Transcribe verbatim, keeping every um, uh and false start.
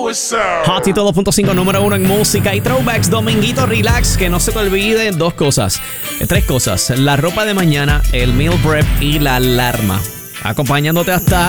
Hot Hito dos punto cinco, número uno en música y throwbacks. Dominguito relax, que no se te olviden dos cosas, eh, tres cosas: la ropa de mañana, el meal prep y la alarma. Acompañándote hasta